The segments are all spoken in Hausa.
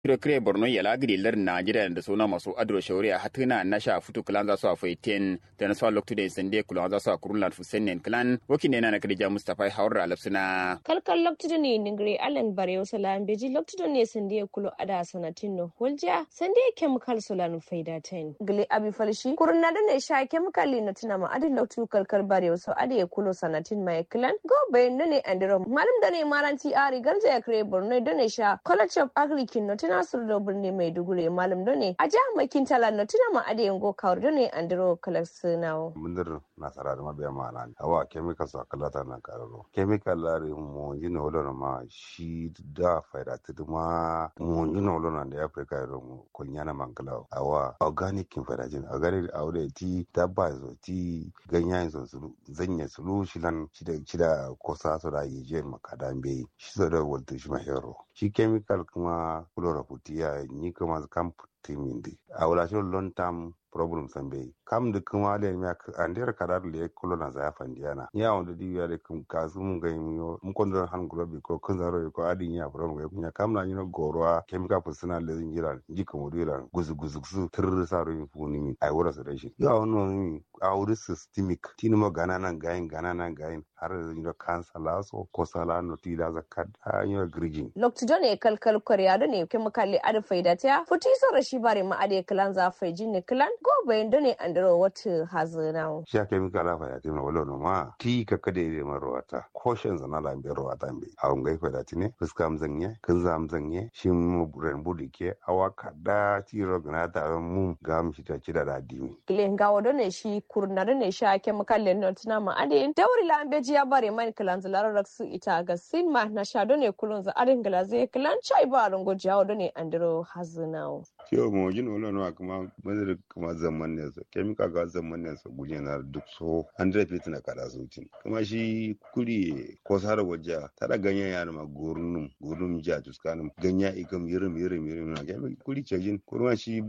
Kire Borno yala grilar Najeriya da suna masu adro shauriya hatuna na sha futu klan za su a faiten da na sa loktu da sande kula za su a kurun fusennen klan wakin ne na kadija Mustafa Haura alafsuna kalkal loktu ne ningre Allen Barewa salam beji loktu ne sande kulo ada sanatin no holja sande chemical solan faida 10 gle abi falshi kurun na da ne sha chemical na tuna ma adin loktu kalkal Barewa so ade kulo sanatin mai klan go bayin ne andiro malum da ne maranti ari garja kire Borno da ne sha college of agriculture no Nasiru da birni Maiduguri malam done a jihar Makin Tala na tuna ma ade yango kawar done andro kalaksinawo mundir nasara da mabiya mana awa chemical sa kalata na kararo chemical lari mo jino lona ma shi da faida tuduma mo jino lona da Africa ro ko nyana mangala awa organic kin faida jin agare aure ti dabba zo ti ganyayen zo zanya sulu shilan shida kosa so da yije makadambe shi so da walto shi mahero shi chemical kuma putia ni kuma kam timindi awla so long term problem sambe kam de kuma le mi ander kadar le kolona za fandiana ya on de ya le kum kasum ga mi ko ndon han grobi ko kunzaro ko adin ya problem ga nya kam na ni gorwa chemical personal le zingira jika modira guzu tir saro mi funi mi ay wora sa dashi ya ono mi awri systemic tinimo ganana gain har ni cancer laso ko sala no tila zakat ayo grigin loktu ne kalkal korea ne chemical le ada faida ta futi so rashi bare ma ade klan za faijin ne klan go bayan dane andro wata hazina sha chemical la faida tin wala no ma ti ka kade de marwata caution zana la mbe rwata mbe awon gai faida tine fuskam zanye kun zam zanye shin mu buren budike awaka da tiro gna ta mu gam shi ta kida da dimi kilen ga wadone shi kurna ne sha chemical le not na ma ade dawri la ambe ya bare man klan zalar raksu ita ga sinma na sha done kulun za arin glaze klan chai ba rungo jawo done andro hazina Kiyo mo jin wala no kuma mazir kuma zaman ne so chemical ga zaman ne so guje na duk so 100% na kada so tin kuma shi kuri ko sara wajja tada ganya ya ma gurnum ja tuskanin ganya ikam yirim na ga kuri cejin kuma shi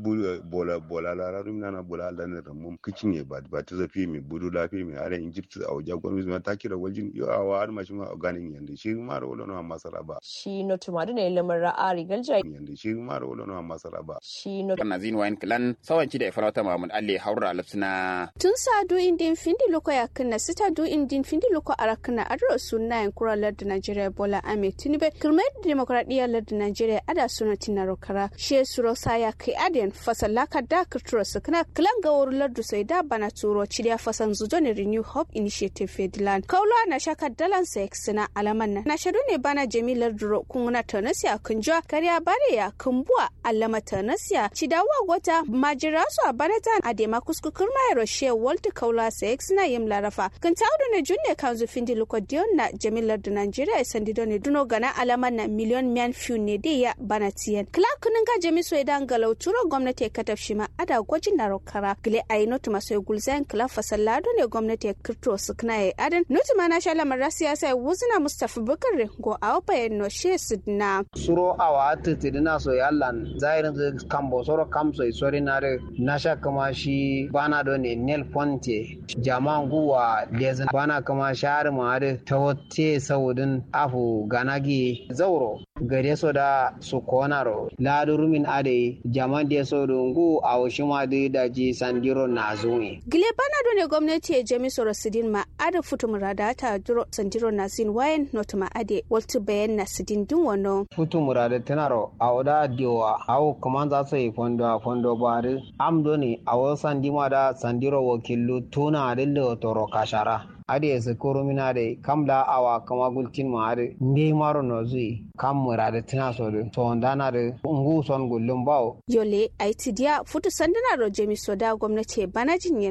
bola la rum na bola la ne ramum kicin ne ba ta zafi mi budu lafi mi are inject a wajja gwamnati ma ta kira wajin yo awa har ma shi ma organic yanda shi ma ro wala no masala ba shi no tumadu ne lamar ra'ari galja yanda shi ma ro wala no masala ba shi no kana zin wain klan sawanci da farauta mamun alle haura alafsina tun sa do indin findi loko ya kana sita do indin findi loko arakana adro sunna en kura lad Nigeria Bola Ahmed Tinubu kirmai demokradiyyar lad Nigeria ada suna tinaro kara she suro saya kai aden fasala ka da kirturo sakana klan ga wor lad sai da bana turo cidiya fasan zuzo ne Renew Hope Initiative Fedland kaula na shaka dalan sexina alaman na shado ne bana jamilar duro kunna tanasiya kunjwa kariya bare ya kumbua alama tanasiya cidawa gota majira su a banatan a dema kuskukur mai roshe walta kaula sex na yim larafa kan taudu na junne kan zufin di lokodiyon na jamilar da Nigeria ya sandi ne duno gana alaman na miliyon miyan fiyu ne da ya banatiyan clark nun ga jami so idan galau turo gwamnati ka tafshi ma ada gwajin na rokara gile ayi notu maso gulzain kula fasallado ne gwamnati ya kirto su kana ya adan notu ma na sha lamar siyasa ya wuzina Mustafa Bukar go a wapayen no she sidna suro awa tutidina so yallan zairin kambo soro kamso isori nare nasha kama shi bana do ne nel ponte jamangu wa lezin bana kama share maade tawote saudin afu ganagi zauro gare so da su konaro ladu rumin ade jaman de so dungu awshima de daji sandiro nazumi gile bana do ne gwamnati ya jami soro sidin ma ada futu murada ta duro sandiro nazin wayan not ma ade waltu bayan na sidin dun wono futu murada tenaro awda diwa aw kamanza sai fondo bari amdo ne awo sandima da sandiro wakilu tuna dillo toro kashara ade se koromina de kamla awa kama gultin ma ade nde maro no zui kam murade tina so de to ndana de ngu son gullum bawo yole aitidia futu sandana ro jemi soda gwamnati bana jinye